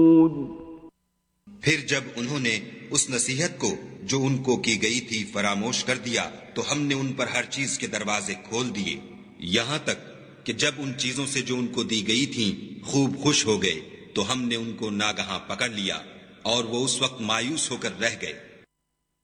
फिर जब उन्होंने उस नसीहत को जो उनको की गई थी फरामोश कर दिया तो हमने उन पर हर चीज के दरवाजे खोल दिए, यहाँ तक कि जब उन चीजों से जो उनको दी गई थीं खूब खुश हो गए तो हमने उनको नागहां पकड़ लिया और वो उस वक्त मायूस होकर रह गए।